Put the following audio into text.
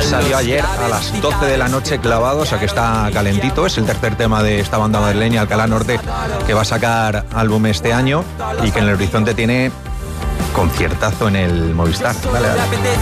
Salió ayer a las 12 de la noche clavado, o sea que está calentito. Es el tercer tema de esta banda madrileña, Alcalá Norte, que va a sacar álbum este año y que en el horizonte tiene conciertazo en el Movistar. Dale, dale.